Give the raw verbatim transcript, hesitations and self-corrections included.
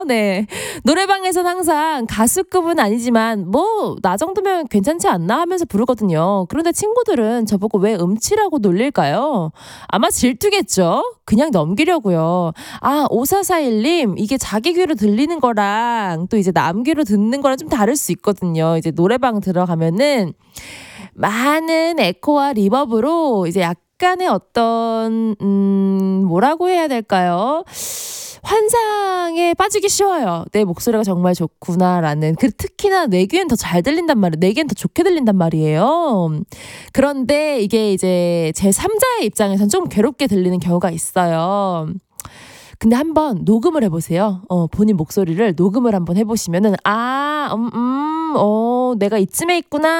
네. 노래방에선 항상 가수급은 아니지만 "뭐 나 정도면 괜찮지 않나?" 하면서 부르거든요. 그런데 친구들은 저보고 왜 음치라고 놀릴까요? 아마 질투겠죠? 그냥 넘기려고요. 아 오사사일 님 이게 자기 귀로 들리는 거랑 또 이제 남 귀로 듣는 거랑 좀 다를 수 있거든요. 이제 노래방 들어가면은 많은 에코와 리버브로 이제 약간의 어떤 음 뭐라고 해야 될까요? 환상에 빠지기 쉬워요. '내 목소리가 정말 좋구나.'라는. 그 특히나 내 귀엔 더 잘 들린단 말이에요. 내 귀엔 더 좋게 들린단 말이에요. 그런데 이게 이제 제삼자의 입장에선 좀 괴롭게 들리는 경우가 있어요. 근데 한번 녹음을 해 보세요. 어 본인 목소리를 녹음을 한번 해 보시면은 '아 음 음 어 내가 이쯤에 있구나.'